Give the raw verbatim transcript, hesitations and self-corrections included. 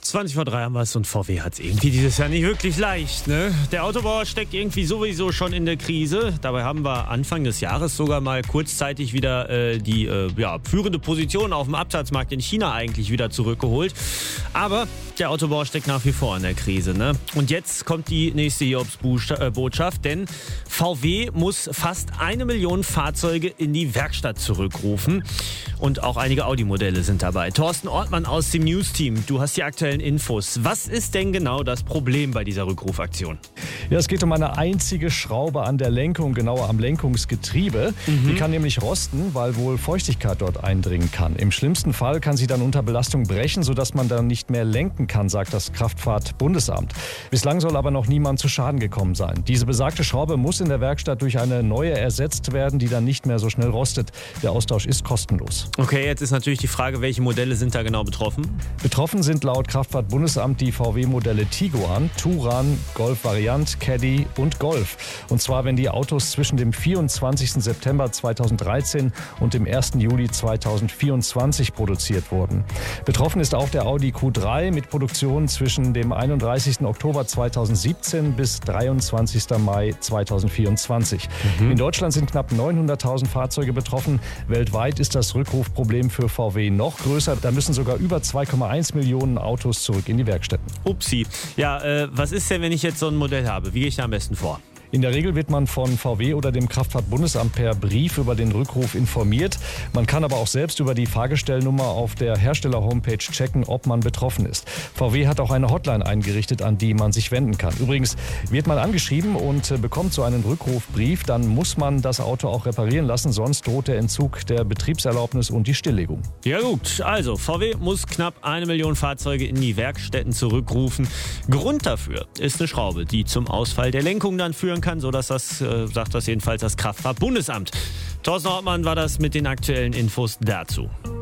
zwanzig vor drei haben wir es und V W hat es irgendwie dieses Jahr nicht wirklich leicht. Ne? Der Autobauer steckt irgendwie sowieso schon in der Krise. Dabei haben wir Anfang des Jahres sogar mal kurzzeitig wieder äh, die äh, ja, führende Position auf dem Absatzmarkt in China eigentlich wieder zurückgeholt. Aber der Autobauer steckt nach wie vor in der Krise. Ne? Und jetzt kommt die nächste Hiobsbotschaft, denn V W muss fast eine Million Fahrzeuge in die Werkstatt zurückrufen. Und auch einige Audi-Modelle sind dabei. Thorsten Ortmann aus dem News-Team, du hast die aktuellen Infos. Was ist denn genau das Problem bei dieser Rückrufaktion? Ja, es geht um eine einzige Schraube an der Lenkung, genauer am Lenkungsgetriebe. Mhm. Die kann nämlich rosten, weil wohl Feuchtigkeit dort eindringen kann. Im schlimmsten Fall kann sie dann unter Belastung brechen, sodass man dann nicht mehr lenken kann, sagt das Kraftfahrtbundesamt. Bislang soll aber noch niemand zu Schaden gekommen sein. Diese besagte Schraube muss in der Werkstatt durch eine neue ersetzt werden, die dann nicht mehr so schnell rostet. Der Austausch ist kostenlos. Okay, jetzt ist natürlich die Frage, welche Modelle sind da genau betroffen? Betroffen sind laut Kraftfahrtbundesamt die V W-Modelle Tiguan, Touran, Golf Variant, Caddy und Golf. Und zwar, wenn die Autos zwischen dem vierundzwanzigsten September zweitausenddreizehn und dem ersten Juli zweitausendvierundzwanzig produziert wurden. Betroffen ist auch der Audi Q drei mit Produktion zwischen dem einunddreißigsten Oktober zweitausendsiebzehn bis dreiundzwanzigsten Mai zweitausendvierundzwanzig. Mhm. In Deutschland sind knapp neunhunderttausend Fahrzeuge betroffen. Weltweit ist das Rückrufproblem für V W noch größer. Da müssen sogar über zwei Komma eins Millionen Autos zurück in die Werkstätten. Upsi. Ja, äh, was ist denn, wenn ich jetzt so ein Modell habe? Wie gehe ich da am besten vor? In der Regel wird man von V W oder dem Kraftfahrtbundesamt per Brief über den Rückruf informiert. Man kann aber auch selbst über die Fahrgestellnummer auf der Hersteller-Homepage checken, ob man betroffen ist. V W hat auch eine Hotline eingerichtet, an die man sich wenden kann. Übrigens, wird man angeschrieben und bekommt so einen Rückrufbrief, dann muss man das Auto auch reparieren lassen, sonst droht der Entzug der Betriebserlaubnis und die Stilllegung. Ja gut, also V W muss knapp eine Million Fahrzeuge in die Werkstätten zurückrufen. Grund dafür ist eine Schraube, die zum Ausfall der Lenkung dann führen kann, so dass das, äh, sagt das jedenfalls das Kraftfahrtbundesamt. Thorsten Ortmann war das mit den aktuellen Infos dazu.